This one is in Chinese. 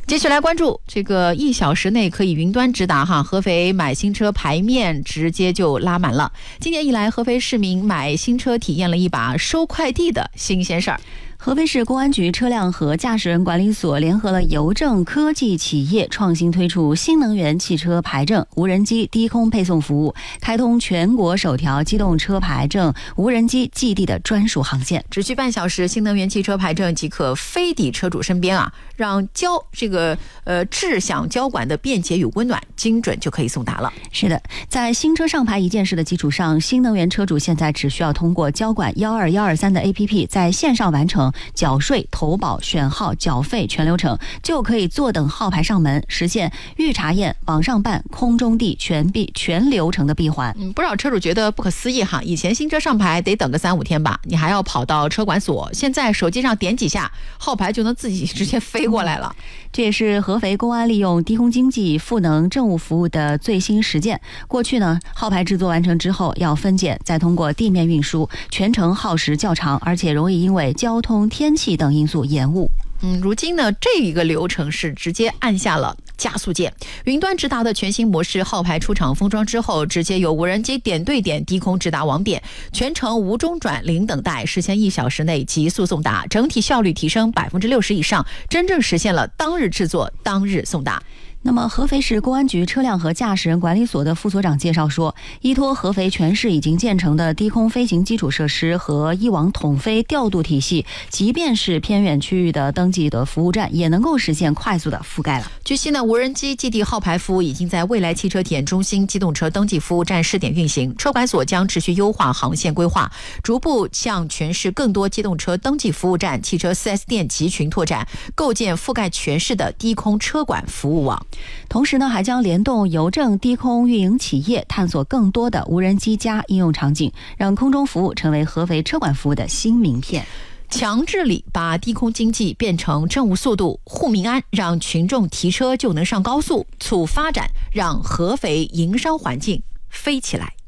继续来关注这个1小时内可以云端直达合肥买新车牌面直接就拉满了。今年以来，合肥市民买新车体验了一把收快递的新鲜事儿。 合肥市公安局车辆和驾驶员管理所联合了邮政科技企业，创新推出新能源汽车牌证无人机低空配送服务，开通全国首条机动车牌证无人机寄递的专属航线。 只需半小时，新能源汽车牌证即可飞抵车主身边让质享交管的便捷与温暖，精准就可以送达了。 是的，在新车上牌一件事的基础上，新能源车主现在只需要通过交管12123的 APP 在线上完成缴税、投保、选号、缴费全流程，就可以坐等号牌上门，实现预查验、网上办、空中递全流程的闭环。 不少车主觉得不可思议以前新车上牌得等个3-5天吧，你还要跑到车管所，现在手机上点几下，号牌就能自己直接飞过来了。 这也是合肥公安利用低空经济赋能政务服务的最新实践。过去呢，号牌制作完成之后要分拣，再通过地面运输，全程耗时较长，而且容易因为交通、天气等因素延误。 如今呢，这一个流程是直接按下了加速键。云端直达的全新模式，号牌出厂封装之后，直接由无人机点对点低空直达网点，全程无中转、零等待，实现1小时内急速送达，整体效率提升60%以上，真正实现了当日制作、当日送达。 那么，合肥市公安局车辆和驾驶人管理所的副所长介绍说，依托合肥全市已经建成的低空飞行基础设施和一网统飞调度体系，即便是偏远区域的登记的服务站，也能够实现快速的覆盖了。 据悉呢，无人机寄递号牌服务已经在未来汽车体验中心机动车登记服务站试点运行，车管所将持续优化航线规划，逐步向全市更多机动车登记服务站、汽车 4S 店集群拓展，构建覆盖全市的低空车管服务网。 同时呢，还将联动邮政低空运营企业，探索更多的无人机加应用场景，让空中服务成为合肥车管服务的新名片。 强治理把低空经济变成政务速度，护民安让群众提车就能上高速，促发展让合肥营商环境飞起来。